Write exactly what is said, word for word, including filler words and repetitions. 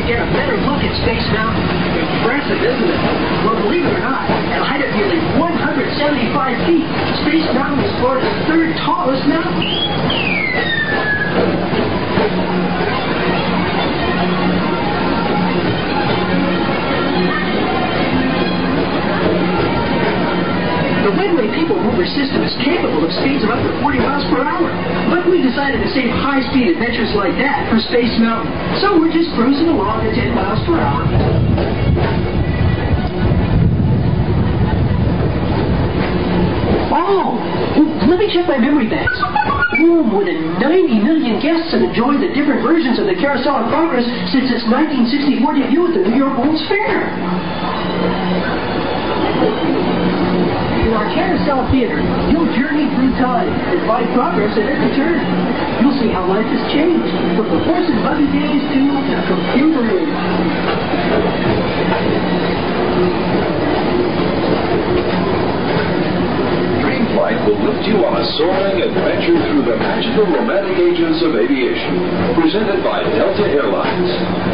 could get a better look at Space Mountain. Impressive, isn't it? Well, believe it or not, at a height of nearly one hundred seventy-five feet, Space Mountain is Florida's third tallest mountain. The Wedway People Mover system is capable of speeds of up to forty miles per hour. But we decided to save high-speed adventures like that for Space Mountain. So we're just cruising along at ten miles per hour. Oh, let me check my memory banks. Ooh, more than ninety million guests have enjoyed the different versions of the Carousel of Progress since its nineteen sixty-four debut at the New York World's Fair. In our Carousel Theater, you'll journey through time and find progress at every turn. You'll see how life has changed from the horse and buggy days to the computer age. Dreamflight will lift you on a soaring adventure through the magical romantic ages of aviation. Presented by Delta Airlines.